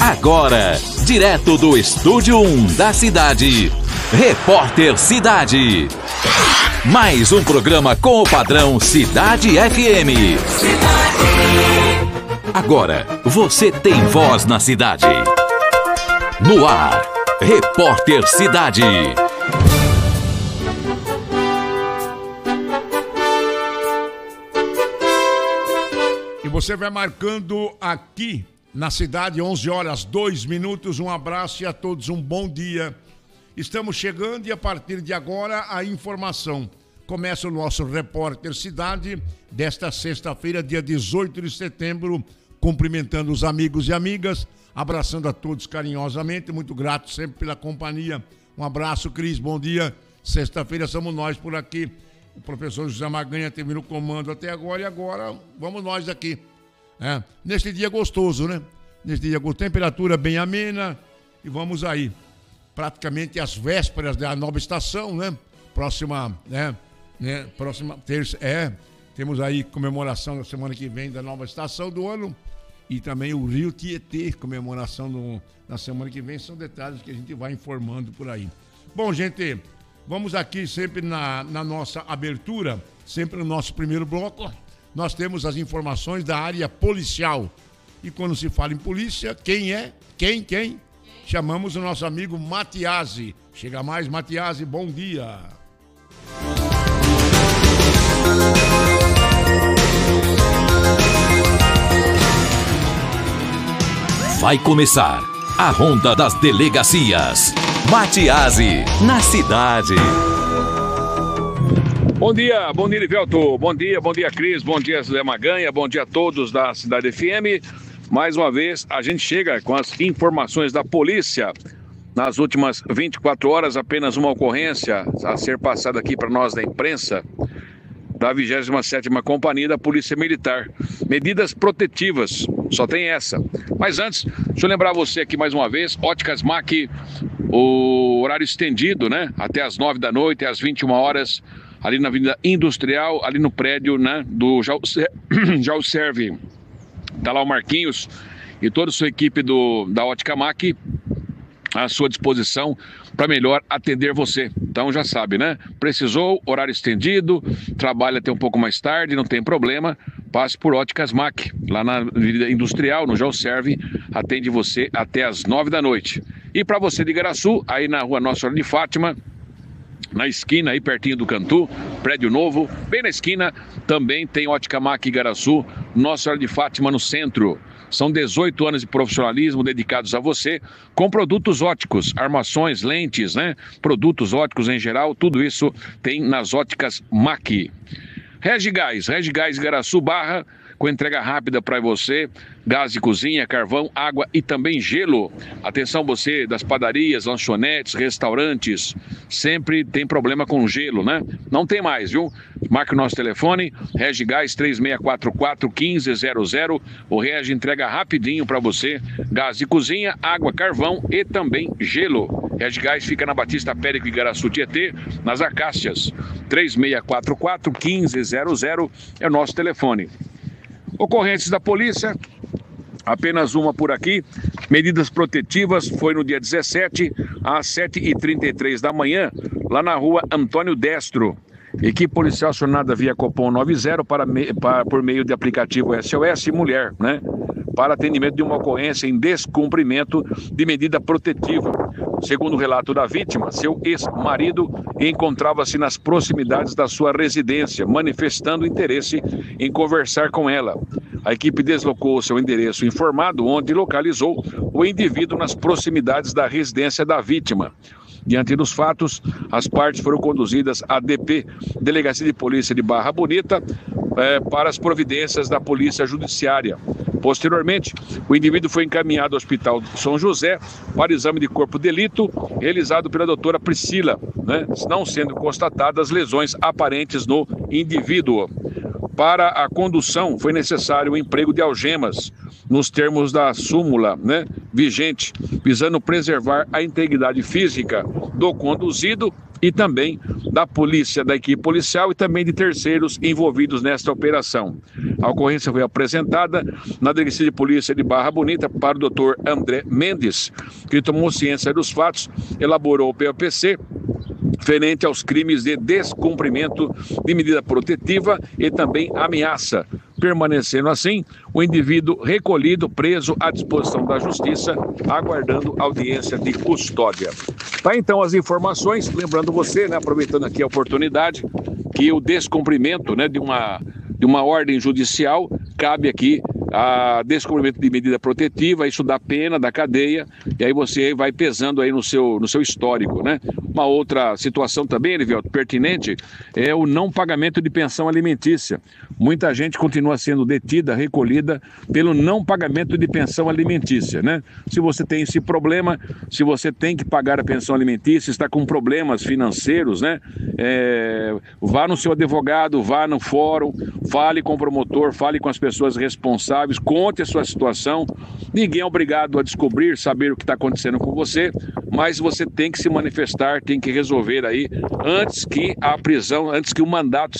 Agora, direto do Estúdio 1 da cidade, Repórter Cidade. Mais um programa com o padrão Cidade FM. Agora, você tem voz na cidade. No ar, Repórter Cidade. E você vai marcando aqui na cidade, 11 horas, 2 minutos. Um abraço e a todos um bom dia. Estamos chegando e a partir de agora a informação. Começa o nosso Repórter Cidade desta sexta-feira, dia 18 de setembro, cumprimentando os amigos e amigas, abraçando a todos carinhosamente, muito grato sempre pela companhia. Um abraço, Cris, bom dia. Sexta-feira somos nós por aqui. O professor José Maganha teve no comando até agora e agora vamos nós aqui. Neste dia gostoso, né? Neste dia com temperatura bem amena e vamos aí. Praticamente às vésperas da nova estação, né? Próxima terça, temos aí comemoração na semana que vem da nova estação do ano e também o Rio Tietê, comemoração na semana que vem, são detalhes que a gente vai informando por aí. Bom, gente, vamos aqui sempre na nossa abertura, sempre no nosso primeiro bloco, nós temos as informações da área policial. E quando se fala em polícia, quem é? Quem? Chamamos o nosso amigo Matiasi. Chega mais, Matiasi, bom dia. Vai começar a Ronda das Delegacias. Matiasi, na cidade. Bom dia, Livelto. Bom dia, Cris. Bom dia, Zé Maganha. Bom dia a todos da Cidade FM. Mais uma vez, a gente chega com as informações da polícia. Nas últimas 24 horas, apenas uma ocorrência a ser passada aqui para nós da imprensa, da 27ª Companhia da Polícia Militar. Medidas protetivas, só tem essa. Mas antes, deixa eu lembrar você aqui mais uma vez, Óticas MAC, o horário estendido, né? Até às 9 da noite, às 21 horas, ali na Avenida Industrial, ali no prédio, né? Do Jaú Serve. Tá lá o Marquinhos e toda a sua equipe da Ótica MAC à sua disposição para melhor atender você. Então já sabe, né? Precisou, horário estendido, trabalha até um pouco mais tarde, não tem problema, passe por Óticas MAC, lá na Avenida Industrial, no Jaú Serve, atende você até às 9 da noite. E para você de Igaraçu, aí na rua Nossa Senhora de Fátima, na esquina, aí pertinho do Cantu, prédio novo, bem na esquina, também tem Ótica MAC Igaraçu, Nossa Senhora de Fátima no centro. São 18 anos de profissionalismo dedicados a você, com produtos óticos, armações, lentes, né? Produtos óticos em geral, tudo isso tem nas Óticas MAC. Regigás Igaraçu Barra, com entrega rápida para você, gás de cozinha, carvão, água e também gelo. Atenção você das padarias, lanchonetes, restaurantes, sempre tem problema com gelo, né? Não tem mais, viu? Marque o nosso telefone, Regigás 3644-1500, o Regi entrega rapidinho para você, gás de cozinha, água, carvão e também gelo. Regigás fica na Batista Périco Igaraçu Tietê, nas Acácias, 3644-1500 é o nosso telefone. Ocorrências da polícia, apenas uma por aqui. Medidas protetivas foi no dia 17, às 7h33 da manhã, lá na rua Antônio Destro. Equipe policial acionada via Copom 90 por meio de aplicativo SOS Mulher, né? Para atendimento de uma ocorrência em descumprimento de medida protetiva. Segundo o relato da vítima, seu ex-marido encontrava-se nas proximidades da sua residência, manifestando interesse em conversar com ela. A equipe deslocou seu endereço informado, onde localizou o indivíduo nas proximidades da residência da vítima. Diante dos fatos, as partes foram conduzidas à DP, Delegacia de Polícia de Barra Bonita, para as providências da Polícia Judiciária. Posteriormente, o indivíduo foi encaminhado ao Hospital São José para exame de corpo de delito realizado pela doutora Priscila, né, não sendo constatadas lesões aparentes no indivíduo. Para a condução, foi necessário o emprego de algemas, nos termos da súmula, vigente, visando preservar a integridade física do conduzido e também da polícia, da equipe policial e também de terceiros envolvidos nesta operação. A ocorrência foi apresentada na Delegacia de Polícia de Barra Bonita para o Dr. André Mendes, que tomou ciência dos fatos, elaborou o POPC referente aos crimes de descumprimento de medida protetiva e também ameaça, permanecendo assim o indivíduo recolhido, preso à disposição da Justiça, aguardando audiência de custódia. Tá, então, as informações, lembrando você, né, aproveitando aqui a oportunidade, que o descumprimento, né, de uma ordem judicial cabe aqui a descumprimento de medida protetiva, isso dá pena, da cadeia, e aí você vai pesando aí no seu histórico, né? Uma outra situação também, Elivelto, pertinente, é o não pagamento de pensão alimentícia. Muita gente continua sendo detida, recolhida pelo não pagamento de pensão alimentícia, né? Se você tem esse problema, se você tem que pagar a pensão alimentícia, está com problemas financeiros, né? Vá no seu advogado, vá no fórum, fale com o promotor, fale com as pessoas responsáveis, conte a sua situação. Ninguém é obrigado a descobrir, saber o que está acontecendo com você, mas você tem que se manifestar, tem que resolver aí antes que a prisão, antes que o mandado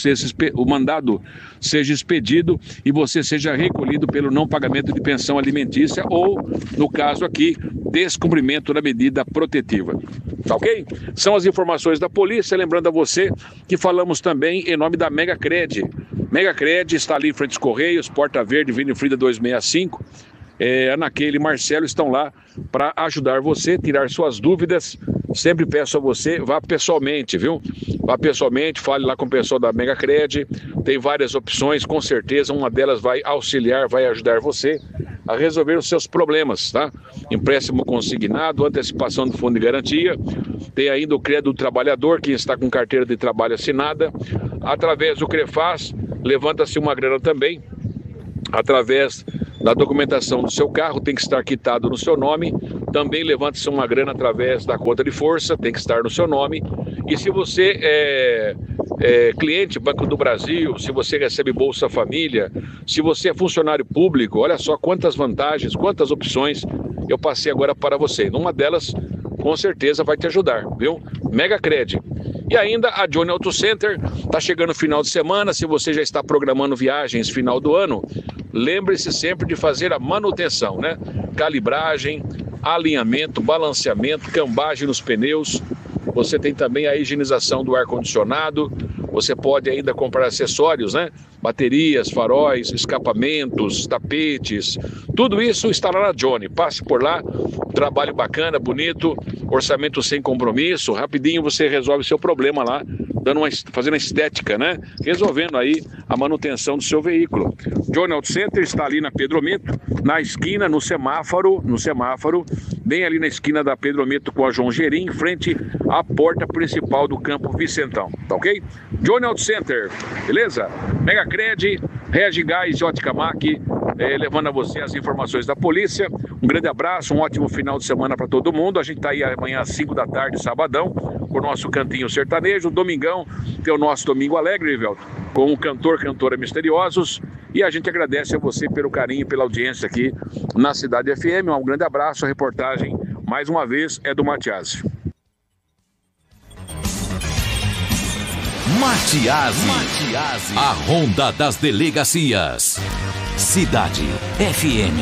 seja expedido e você seja recolhido pelo não pagamento de pensão alimentícia ou, no caso aqui, descumprimento da medida protetiva. Tá ok? São as informações da polícia, lembrando a você que falamos também em nome da Megacred. Megacred está ali em frente aos Correios, Porta Verde, Avenida Frida 265. Ana Keila e Marcelo estão lá para ajudar você, tirar suas dúvidas. Sempre peço a você, vá pessoalmente, viu? Vá pessoalmente, fale lá com o pessoal da Megacred. Tem várias opções, com certeza uma delas vai auxiliar, vai ajudar você a resolver os seus problemas, tá? Empréstimo consignado, antecipação do fundo de garantia. Tem ainda o crédito do trabalhador, quem está com carteira de trabalho assinada. Através do CREFAS, levanta-se uma grana também. Através da documentação do seu carro, tem que estar quitado no seu nome. Também levanta-se uma grana através da conta de força, tem que estar no seu nome. E se você é cliente Banco do Brasil, se você recebe Bolsa Família, se você é funcionário público, olha só quantas vantagens, quantas opções eu passei agora para você. Numa delas, com certeza vai te ajudar, viu? Megacred. E ainda a Johnny Auto Center, está chegando o final de semana, se você já está programando viagens final do ano, lembre-se sempre de fazer a manutenção, né? Calibragem, alinhamento, balanceamento, cambagem nos pneus. Você tem também a higienização do ar-condicionado. Você pode ainda comprar acessórios, né? Baterias, faróis, escapamentos, tapetes. Tudo isso está lá na Johnny. Passe por lá. Trabalho bacana, bonito, orçamento sem compromisso. Rapidinho você resolve seu problema lá, fazendo a estética, né? Resolvendo aí a manutenção do seu veículo. Johnny Auto Center está ali na Pedro Mito, na esquina, no semáforo, bem ali na esquina da Pedro Mito com a João Gerim, em frente à porta principal do Campo Vicentão, tá ok? Johnny Auto Center, beleza? Megacred, Regigás e Ótica Mac, levando a você as informações da polícia. Um grande abraço, um ótimo final de semana para todo mundo. A gente tá aí amanhã às 5 da tarde, sabadão, com o nosso cantinho sertanejo. Domingão, tem o nosso Domingo Alegre, Velto, com o cantora misteriosos. E a gente agradece a você pelo carinho e pela audiência aqui na Cidade FM. Um grande abraço, a reportagem, mais uma vez, é do Matiasi. Matiasi, a Ronda das Delegacias. Cidade FM.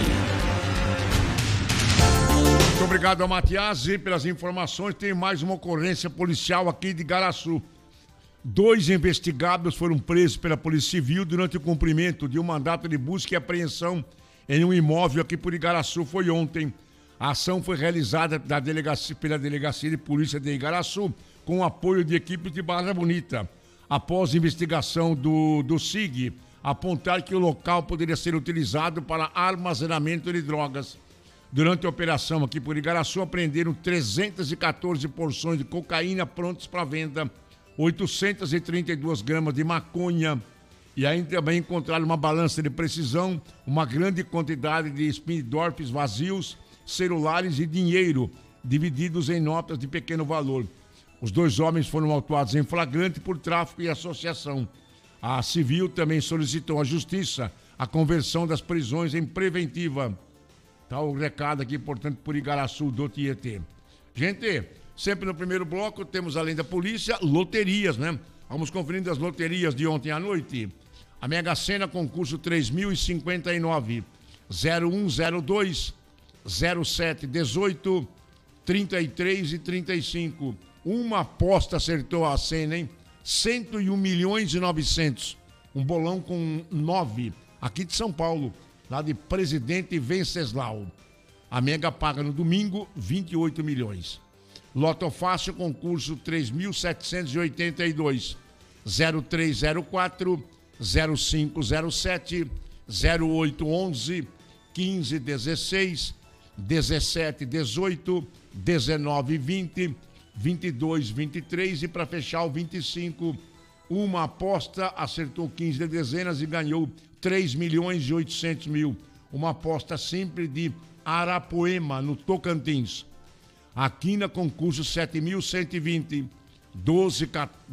Muito obrigado ao Matiasi pelas informações. Tem mais uma ocorrência policial aqui de Igaraçu. 2 investigados foram presos pela Polícia Civil durante o cumprimento de um mandato de busca e apreensão em um imóvel aqui por Igaraçu. Foi ontem. A ação foi realizada pela Delegacia de Polícia de Igaraçu com o apoio de equipes de Barra Bonita. Após investigação do SIG, apontar que o local poderia ser utilizado para armazenamento de drogas. Durante a operação aqui por Igaraçu, apreenderam 314 porções de cocaína prontas para venda, 832 gramas de maconha e ainda também encontraram uma balança de precisão, uma grande quantidade de espinidorfes vazios, celulares e dinheiro, divididos em notas de pequeno valor. Os 2 homens foram autuados em flagrante por tráfico e associação. A Civil também solicitou à Justiça a conversão das prisões em preventiva. Tá o recado aqui, portanto, por Igaraçu do Tietê. Gente, Sempre no primeiro bloco temos, além da polícia, loterias, né? Vamos conferindo as loterias de ontem à noite. A Mega Sena, concurso 3.059, 0102, 0718, 33 e 35. Uma aposta acertou a Sena, hein? 101 milhões e 900. Um bolão com 9, aqui de São Paulo, lá de Presidente Venceslau. A Mega paga no domingo 28 milhões. Loto Fácil, concurso 3.782, 0304, 0507, 0811, 1516, 1718, 1920, 2223 e para fechar o 25, uma aposta acertou 15 de dezenas e ganhou 3 milhões e 800 mil. Uma aposta simples de Arapoema, no Tocantins. Aqui na concurso 7.120, 12,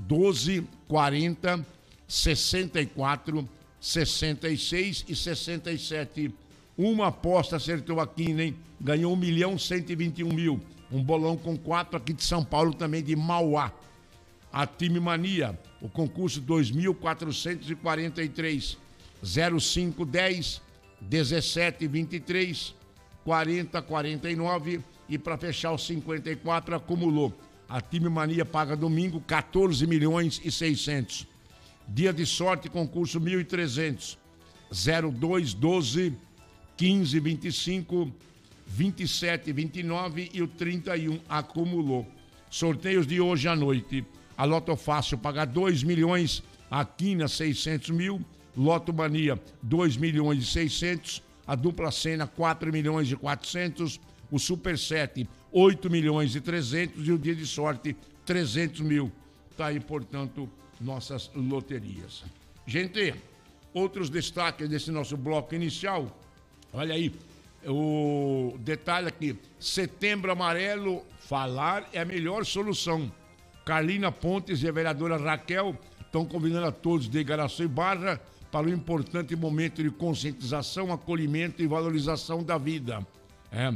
40, 64, 66 e 67. Uma aposta acertou aqui, hein? Ganhou 1.121.000. Um bolão com 4 aqui de São Paulo, também de Mauá. A Time Mania, o concurso 2.443, 0510, 1723, 4049 e para fechar os 54 acumulou. A Time Mania paga domingo 14 milhões e 600. Dia de sorte, concurso 1.300, 0212, 1525, 2729 e o 31 acumulou. Sorteios de hoje à noite. A Loto Fácil paga 2 milhões, a Quina 600 mil, Loto Mania 2 milhões e 600, a Dupla Sena 4 milhões e 400, o Super 7 8 milhões e 300 e o Dia de Sorte 300 mil. Tá aí, portanto, nossas loterias. Gente, outros destaques desse nosso bloco inicial, olha aí, o detalhe aqui, Setembro Amarelo, falar é a melhor solução. Carlina Pontes e a vereadora Raquel estão convidando a todos de Igaraçu e Barra para um importante momento de conscientização, acolhimento e valorização da vida. É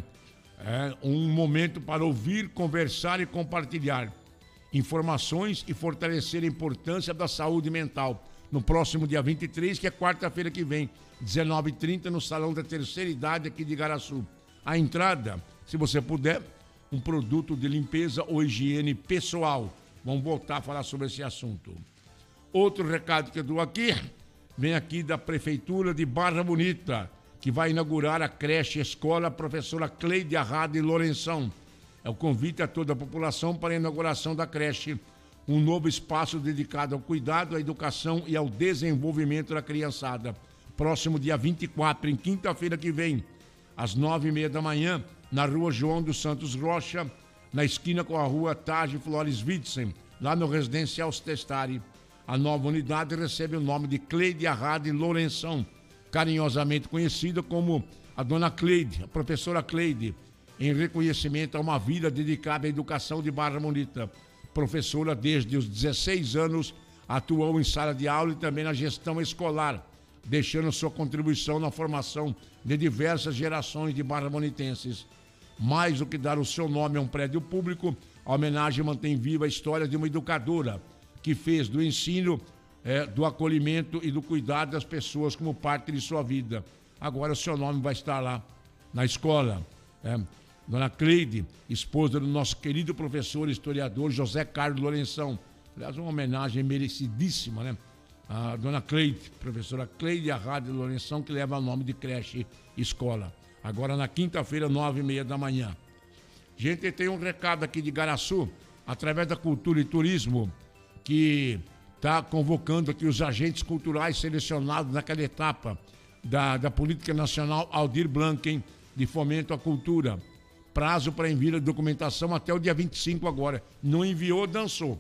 um momento para ouvir, conversar e compartilhar informações e fortalecer a importância da saúde mental. No próximo dia 23, que é quarta-feira que vem, 19h30, no Salão da Terceira Idade aqui de Igaraçu. A entrada, se você puder, um produto de limpeza ou higiene pessoal. Vamos voltar a falar sobre esse assunto. Outro recado que eu dou aqui, vem aqui da Prefeitura de Barra Bonita, que vai inaugurar a creche Escola Professora Cleide Arrada e Lourenção. É o convite a toda a população para a inauguração da creche, um novo espaço dedicado ao cuidado, à educação e ao desenvolvimento da criançada. Próximo dia 24, em quinta-feira que vem, às 9h30 da manhã, na rua João dos Santos Rocha, na esquina com a rua Tage Flores Witsen, lá no Residencial Stestari. A nova unidade recebe o nome de Cleide Arrada e Lourenção, carinhosamente conhecida como a Dona Cleide, a Professora Cleide, em reconhecimento a uma vida dedicada à educação de Barra Bonita. Professora desde os 16 anos, atuou em sala de aula e também na gestão escolar, deixando sua contribuição na formação de diversas gerações de barra-bonitenses. Mais do que dar o seu nome a um prédio público, a homenagem mantém viva a história de uma educadora que fez do ensino, do acolhimento e do cuidado das pessoas como parte de sua vida. Agora o seu nome vai estar lá na escola. Dona Cleide, esposa do nosso querido professor e historiador José Carlos Lourenção. Aliás, uma homenagem merecidíssima, né? A Dona Cleide, professora Cleide Arrada e Lourenção, que leva o nome de creche escola. Agora na quinta-feira, 9h30 da manhã. Gente, tem um recado aqui de Igaraçu, através da Cultura e Turismo, que está convocando aqui os agentes culturais selecionados naquela etapa da Política Nacional Aldir Blanc, hein, de fomento à cultura. Prazo para enviar a documentação até o dia 25 agora. Não enviou, dançou.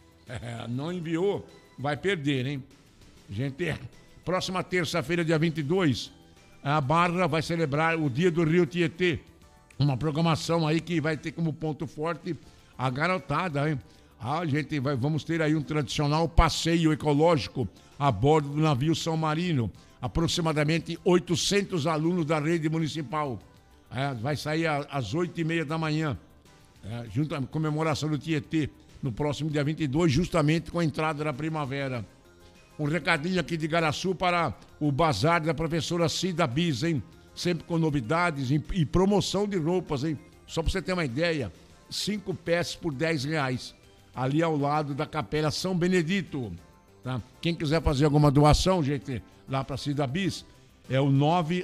Não enviou, vai perder, hein? Gente, próxima terça-feira, dia 22, a Barra vai celebrar o Dia do Rio Tietê. Uma programação aí que vai ter como ponto forte a garotada, hein? Vamos ter aí um tradicional passeio ecológico a bordo do navio São Marino. Aproximadamente 800 alunos da rede municipal. Vai sair às 8h30 da manhã. junto à comemoração do Tietê, no próximo dia 22, justamente com a entrada da primavera. Um recadinho aqui de Igaraçu para o bazar da professora Cida Bis, hein? Sempre com novidades e promoção de roupas, hein? Só para você ter uma ideia, 5 peças por R$10, ali ao lado da Capela São Benedito, tá? Quem quiser fazer alguma doação, gente, lá para Cida Bis, é o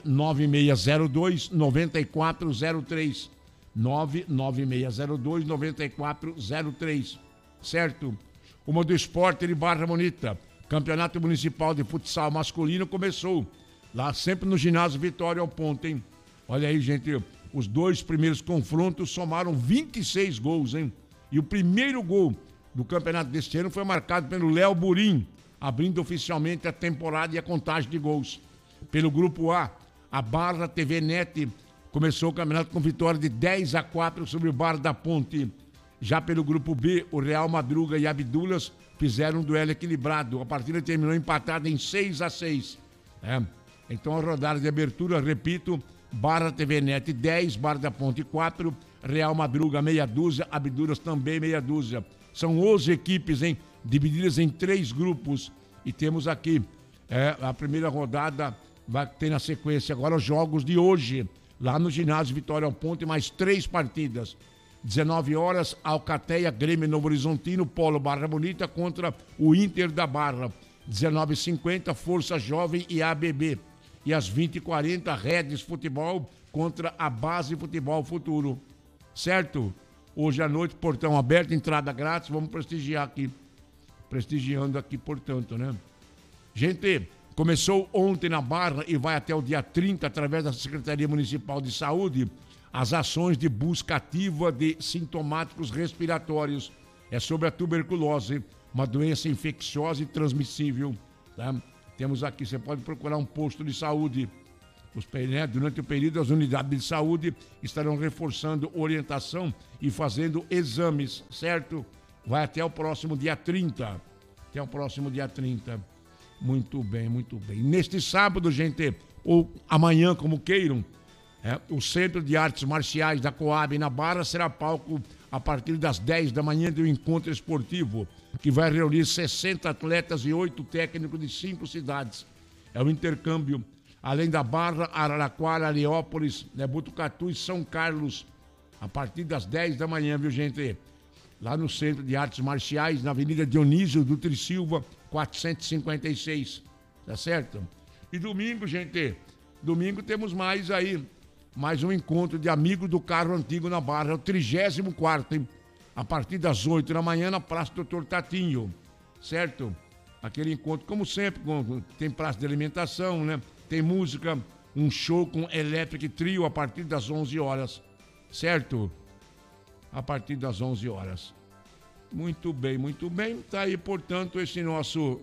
99602-9403. 99602-9403, certo? Uma do esporte de Barra Bonita. Campeonato Municipal de Futsal Masculino começou. Lá sempre no ginásio Vitória ao Ponto, hein? Olha aí, gente, os 2 primeiros confrontos somaram 26 gols, hein? E o primeiro gol do campeonato deste ano foi marcado pelo Léo Burim, abrindo oficialmente a temporada e a contagem de gols. Pelo grupo A, a Barra TV Net começou o campeonato com vitória de 10-4 sobre o Bar da Ponte. Já pelo grupo B, o Real Madruga e Abdulas fizeram um duelo equilibrado. A partida terminou empatada em 6-6. Então a rodada de abertura, repito, Barra TV Net 10, Bar da Ponte 4, Real Madruga meia dúzia, Abdulas também meia dúzia. São 11 equipes, hein, divididas em 3 grupos. E temos aqui a primeira rodada, vai ter na sequência agora os jogos de hoje. Lá no ginásio Vitória ao Ponte, mais 3 partidas. 19 horas, Alcateia, Grêmio Novo Horizontino, Polo Barra Bonita contra o Inter da Barra. 19h50, Força Jovem e ABB. E às 20h40, Redes Futebol contra a Base Futebol Futuro. Certo? Hoje à noite, portão aberto, entrada grátis, vamos prestigiar aqui. Prestigiando aqui, portanto, né? Gente, começou ontem na Barra e vai até o dia 30, através da Secretaria Municipal de Saúde, as ações de busca ativa de sintomáticos respiratórios. É sobre a tuberculose, uma doença infecciosa e transmissível. Tá? Temos aqui, você pode procurar um posto de saúde. Durante o período, as unidades de saúde estarão reforçando orientação e fazendo exames, certo? Vai até o próximo dia 30. Até o próximo dia 30. Muito bem, muito bem. Neste sábado, gente, ou amanhã, como queiram, o Centro de Artes Marciais da Coab na Barra será palco a partir das 10 da manhã do encontro esportivo, que vai reunir 60 atletas e 8 técnicos de 5 cidades. É um intercâmbio, além da Barra, Araraquara, Areópolis, Botucatu e São Carlos, a partir das 10 da manhã, viu, gente? Lá no Centro de Artes Marciais, na Avenida Dionísio Dutra Silva, 456, tá certo? E domingo, gente, domingo temos mais aí, mais um encontro de amigos do carro antigo na Barra, é o 34º, hein? A partir das 8 da manhã na Praça Doutor Tatinho, certo? Aquele encontro, como sempre, tem praça de alimentação, né? Tem música, um show com Electric Trio a partir das 11 horas, certo? A partir das 11 horas. Muito bem, muito bem. Tá aí, portanto, este nosso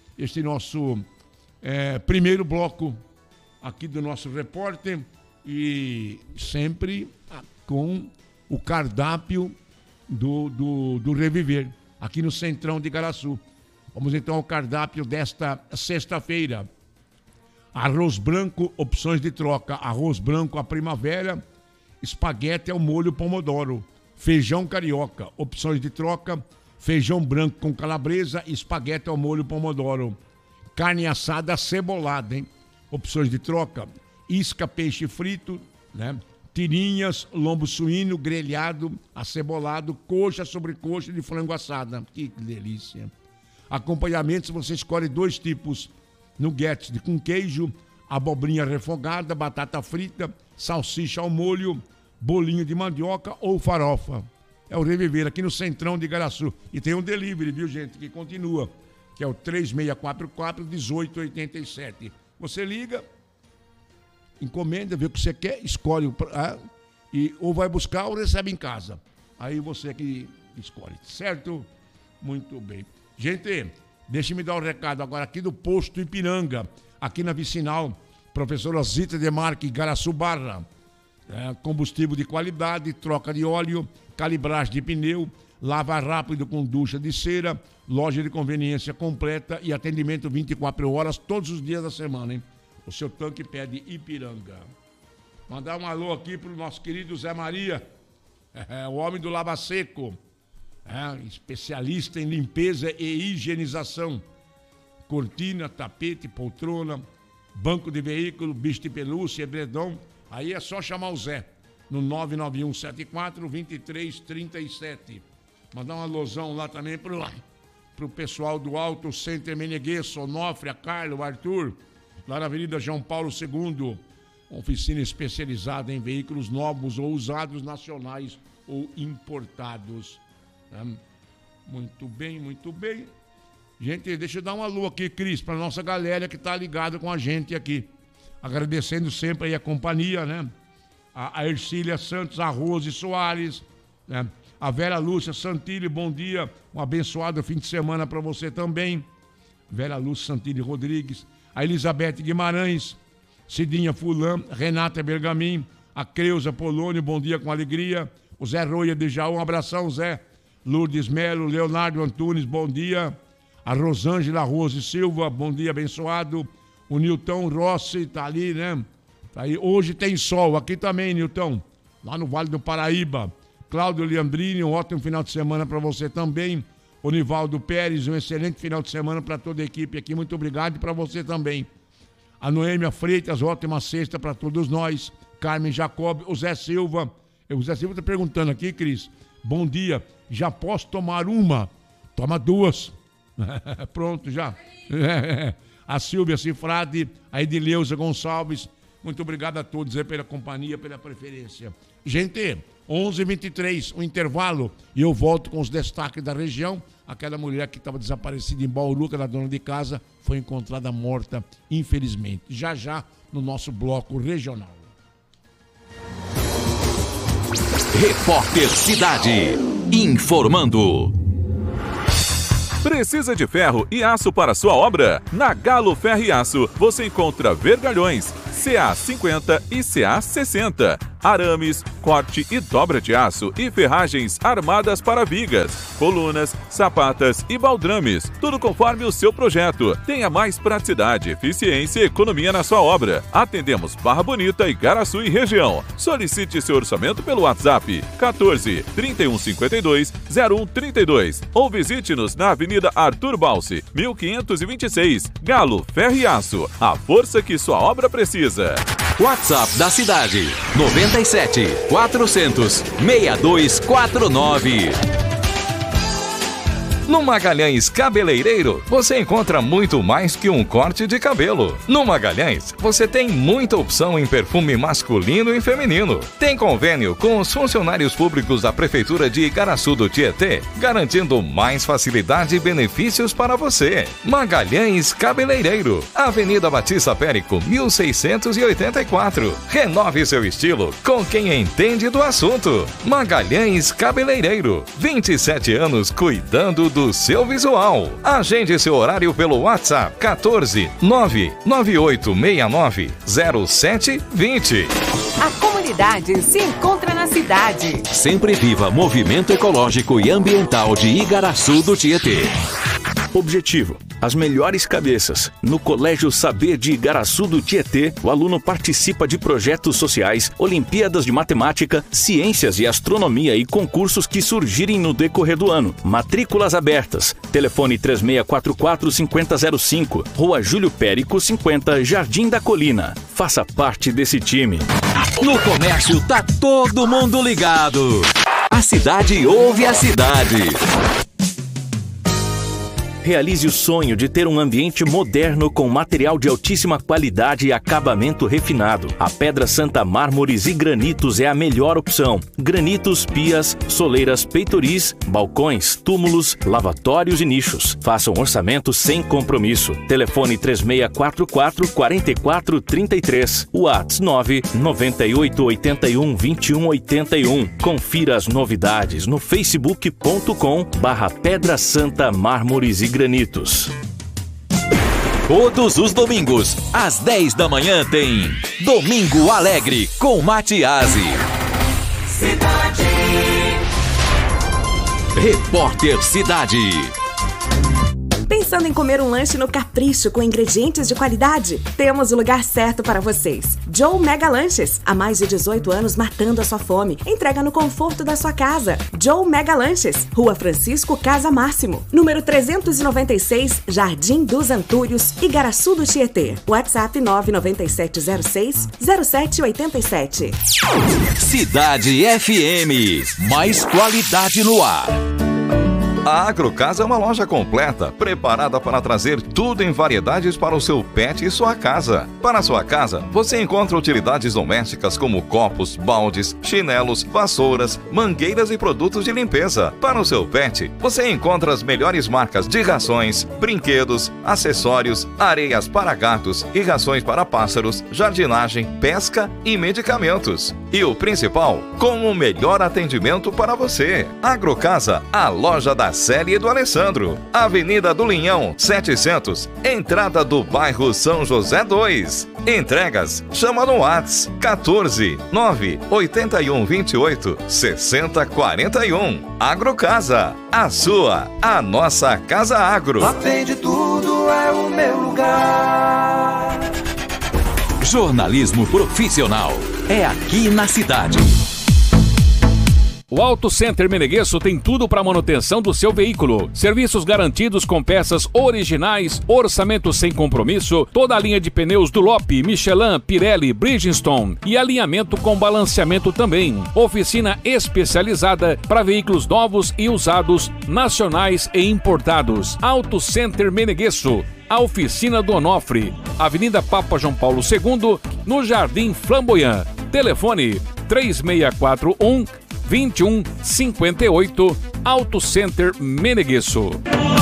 primeiro bloco aqui do nosso repórter e sempre com o cardápio do Reviver, aqui no Centrão de Igaraçu. Vamos então ao cardápio desta sexta-feira. Arroz branco, opções de troca. Arroz branco à primavera, espaguete ao molho pomodoro. Feijão carioca, opções de troca. Feijão branco com calabresa, espaguete ao molho pomodoro. Carne assada cebolada, hein? Opções de troca. Isca, peixe frito, né? Tirinhas, lombo suíno, grelhado, acebolado, coxa sobre coxa de frango assada. Que delícia. Acompanhamentos, você escolhe 2 tipos. Nuggets com queijo, abobrinha refogada, batata frita, salsicha ao molho, bolinho de mandioca ou farofa. É o Reviver aqui no Centrão de Igaraçu. E tem um delivery, viu, gente, que continua, que é o 3644-1887. Você liga, encomenda, vê o que você quer, escolhe ou vai buscar ou recebe em casa. Aí você que escolhe, certo? Muito bem. Gente, deixa-me dar um recado agora aqui do Posto Ipiranga, aqui na Vicinal, professora Zita Demarque, Igaraçu Barra. Combustível de qualidade, troca de óleo, calibragem de pneu, lava rápido com ducha de cera, loja de conveniência completa e atendimento 24 horas, todos os dias da semana, hein? O seu tanque pede Ipiranga. Mandar um alô aqui pro nosso querido Zé Maria, O homem do Lava Seco. Especialista em limpeza e higienização. Cortina, tapete, poltrona, banco de veículo, bicho de pelúcia, edredom. Aí é só chamar o Zé no 99174-2337. Mandar uma alusão lá também pro pessoal do Auto Center Meneghês, Onofre, Carlos, Arthur, lá na Avenida João Paulo II. Oficina especializada em veículos novos ou usados, nacionais ou importados. Muito bem, muito bem. Gente, deixa eu dar um alô aqui, Cris, para nossa galera que tá ligada com a gente aqui. Agradecendo sempre aí a companhia, né? A Ercília Santos, a Rose Soares, né? A Vera Lúcia Santilli, bom dia. Um abençoado fim de semana para você também. Vera Lúcia Santilli Rodrigues. A Elizabeth Guimarães, Cidinha Fulã, Renata Bergamin, a Creuza Polônio, bom dia com alegria. O Zé Roia de Jaú, um abração, Zé. Lourdes Melo, Leonardo Antunes, bom dia. A Rosângela Rose Silva, bom dia, abençoado. O Nilton Rossi tá ali, né? Tá aí. Hoje tem sol, aqui também, Nilton. Lá no Vale do Paraíba. Cláudio Leandrini, um ótimo final de semana para você também. O Nivaldo Pérez, um excelente final de semana para toda a equipe aqui. Muito obrigado e para você também. A Noêmia Freitas, ótima sexta para todos nós. Carmen Jacob, o Zé Silva. O Zé Silva está perguntando aqui, Cris. Bom dia, já posso tomar uma? Toma duas. Pronto, já. A Silvia Cifrade, a Edileuza Gonçalves. Muito obrigado a todos aí pela companhia, pela preferência. Gente, 11h23, um intervalo, e eu volto com os destaques da região. Aquela mulher que estava desaparecida em Bauru, que era dona de casa, foi encontrada morta, infelizmente. Já já, no nosso bloco regional. Repórter Cidade, informando. Precisa de ferro e aço para sua obra? Na Galo Ferro e Aço você encontra vergalhões CA50 e CA60, arames, corte e dobra de aço e ferragens armadas para vigas, colunas, sapatas e baldrames, tudo conforme o seu projeto. Tenha mais praticidade, eficiência e economia na sua obra. Atendemos Barra Bonita, Igaraçu e região. Solicite seu orçamento pelo WhatsApp 14 3152 0132 ou visite-nos na Avenida Arthur Balsi, 1526. Galo Ferro e Aço, a força que sua obra precisa. WhatsApp da cidade 97 400 6249. No Magalhães Cabeleireiro, você encontra muito mais que um corte de cabelo. No Magalhães, você tem muita opção em perfume masculino e feminino. Tem convênio com os funcionários públicos da Prefeitura de Igaraçu do Tietê, garantindo mais facilidade e benefícios para você. Magalhães Cabeleireiro, Avenida Batista Périco, 1684. Renove seu estilo com quem entende do assunto. Magalhães Cabeleireiro, 27 anos cuidando do seu visual. Agende seu horário pelo WhatsApp 14 99869 0720. A comunidade se encontra na cidade. Sempre viva Movimento Ecológico e Ambiental de Igaraçu do Tietê. Objetivo: as melhores cabeças. No Colégio Saber de Igaraçu do Tietê, o aluno participa de projetos sociais, Olimpíadas de Matemática, Ciências e Astronomia e concursos que surgirem no decorrer do ano. Matrículas abertas. Telefone 3644-5005, Rua Júlio Périco 50, Jardim da Colina. Faça parte desse time. No comércio tá todo mundo ligado. A cidade ouve a cidade. Realize o sonho de ter um ambiente moderno com material de altíssima qualidade e acabamento refinado. A Pedra Santa Mármores e Granitos é a melhor opção. Granitos, pias, soleiras, peitoris, balcões, túmulos, lavatórios e nichos. Faça um orçamento sem compromisso. Telefone 3644-4433. WhatsApp 998812181. Confira as novidades no facebook.com/Pedra Santa Mármores e Granitos. Todos os domingos, às 10 da manhã, tem Domingo Alegre com Matiasi. Cidade. Repórter Cidade. Pensando em comer um lanche no Capricho com ingredientes de qualidade? Temos o lugar certo para vocês. Joe Mega Lanches. Há mais de 18 anos matando a sua fome. Entrega no conforto da sua casa. Joe Mega Lanches. Rua Francisco Casa Máximo. Número 396, Jardim dos Antúrios, Igaraçu do Tietê. WhatsApp 99706-0787. Cidade FM. Mais qualidade no ar. A Agrocasa é uma loja completa, preparada para trazer tudo em variedades para o seu pet e sua casa. Para a sua casa, você encontra utilidades domésticas como copos, baldes, chinelos, vassouras, mangueiras e produtos de limpeza. Para o seu pet, você encontra as melhores marcas de rações, brinquedos, acessórios, areias para gatos e rações para pássaros, jardinagem, pesca e medicamentos. E o principal, com o melhor atendimento para você. Agrocasa, a loja da Célia e do Alessandro. Avenida do Linhão, 700, entrada do bairro São José 2. Entregas, chama no WhatsApp 14 981 28 60 41. Agrocasa, a sua, a nossa Casa Agro. Lá tem de tudo, é o meu lugar. Jornalismo profissional é aqui na cidade. O Auto Center Meneguesso tem tudo para manutenção do seu veículo. Serviços garantidos com peças originais, orçamento sem compromisso, toda a linha de pneus Dunlop, Michelin, Pirelli, Bridgestone e alinhamento com balanceamento também. Oficina especializada para veículos novos e usados, nacionais e importados. Auto Center Meneguesso. A oficina do Onofre, Avenida Papa João Paulo II, no Jardim Flamboyant. Telefone 3641 2158, Auto Center Meneguesso.